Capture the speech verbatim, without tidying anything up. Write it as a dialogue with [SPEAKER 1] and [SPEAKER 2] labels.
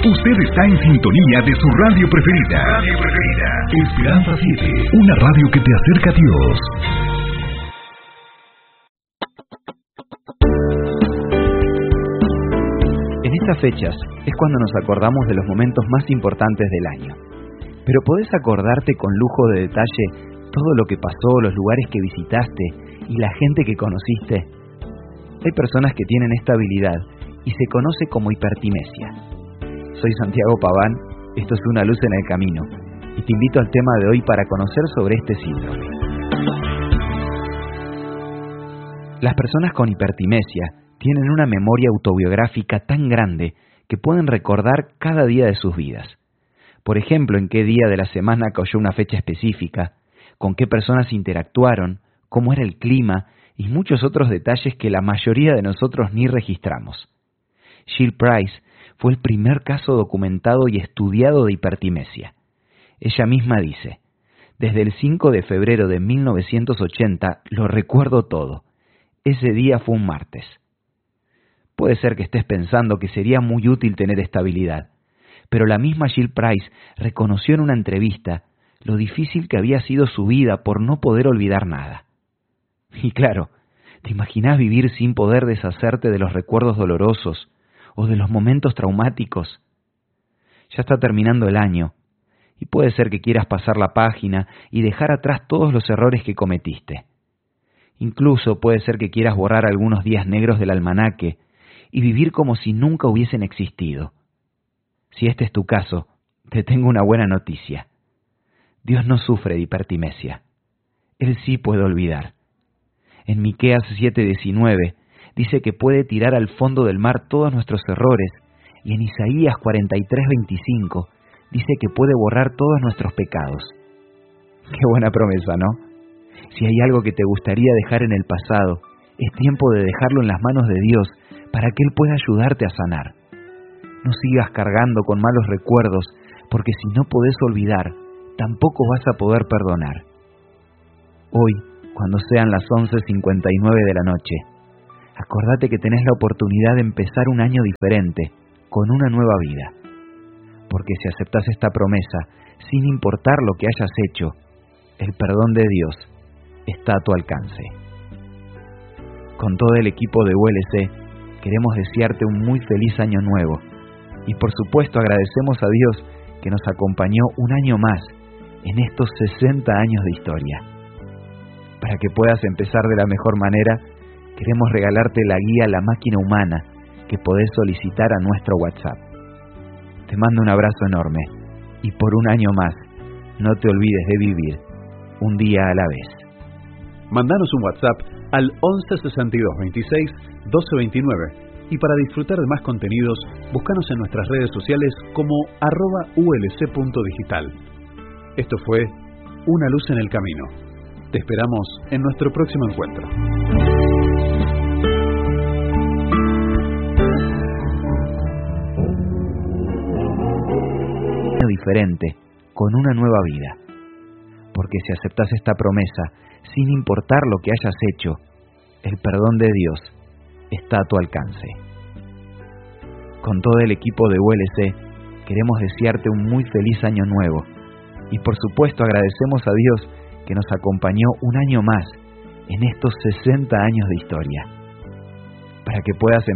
[SPEAKER 1] Usted está en sintonía de su radio preferida. Radio preferida. Esperanza siete, una radio que te acerca a Dios.
[SPEAKER 2] En estas fechas es cuando nos acordamos de los momentos más importantes del año. Pero ¿podés acordarte con lujo de detalle todo lo que pasó, los lugares que visitaste y la gente que conociste? Hay personas que tienen esta habilidad y se conoce como hipertimesia. Soy Santiago Paván, esto es Una Luz en el Camino, y te invito al tema de hoy para conocer sobre este síndrome. Las personas con hipertimesia tienen una memoria autobiográfica tan grande que pueden recordar cada día de sus vidas. Por ejemplo, en qué día de la semana cayó una fecha específica, con qué personas interactuaron, cómo era el clima y muchos otros detalles que la mayoría de nosotros ni registramos. Jill Price fue el primer caso documentado y estudiado de hipertimesia. Ella misma dice, desde el cinco de febrero de mil novecientos ochenta lo recuerdo todo. Ese día fue un martes. Puede ser que estés pensando que sería muy útil tener esta habilidad, pero la misma Jill Price reconoció en una entrevista lo difícil que había sido su vida por no poder olvidar nada. Y claro, ¿te imaginás vivir sin poder deshacerte de los recuerdos dolorosos o de los momentos traumáticos? Ya está terminando el año, y puede ser que quieras pasar la página y dejar atrás todos los errores que cometiste. Incluso puede ser que quieras borrar algunos días negros del almanaque y vivir como si nunca hubiesen existido. Si este es tu caso, te tengo una buena noticia. Dios no sufre de hipertimesia. Él sí puede olvidar. En Miqueas siete diecinueve dice que puede tirar al fondo del mar todos nuestros errores, y en Isaías cuarenta y tres veinticinco dice que puede borrar todos nuestros pecados. Qué buena promesa, ¿no? Si hay algo que te gustaría dejar en el pasado, es tiempo de dejarlo en las manos de Dios para que Él pueda ayudarte a sanar. No sigas cargando con malos recuerdos, porque si no podés olvidar, tampoco vas a poder perdonar. Hoy, cuando sean las once cincuenta y nueve de la noche, acordate que tenés la oportunidad de empezar un año diferente, con una nueva vida. Porque si aceptás esta promesa, sin importar lo que hayas hecho, el perdón de Dios está a tu alcance. Con todo el equipo de U L C, queremos desearte un muy feliz año nuevo. Y por supuesto agradecemos a Dios que nos acompañó un año más en estos sesenta años de historia. Para que puedas empezar de la mejor manera, queremos regalarte la guía La Máquina Humana que podés solicitar a nuestro WhatsApp. Te mando un abrazo enorme y por un año más, no te olvides de vivir un día a la vez.
[SPEAKER 3] Mandanos un WhatsApp al once sesenta y dos veintiséis doce veintinueve y para disfrutar de más contenidos, búscanos en nuestras redes sociales como arroba ulc.digital. Esto fue Una Luz en el Camino. Te esperamos en nuestro próximo encuentro.
[SPEAKER 2] Diferente, con una nueva vida. Porque si aceptás esta promesa, sin importar lo que hayas hecho, el perdón de Dios está a tu alcance. Con todo el equipo de U L C, queremos desearte un muy feliz año nuevo. Y por supuesto agradecemos a Dios que nos acompañó un año más en estos sesenta años de historia. Para que puedas